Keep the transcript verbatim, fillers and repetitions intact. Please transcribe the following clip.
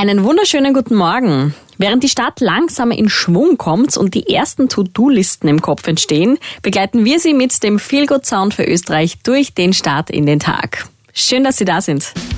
Einen wunderschönen guten Morgen. Während die Stadt langsam in Schwung kommt und die ersten To-Do-Listen im Kopf entstehen, begleiten wir Sie mit dem Feel-Good-Sound für Österreich durch den Start in den Tag. Schön, dass Sie da sind.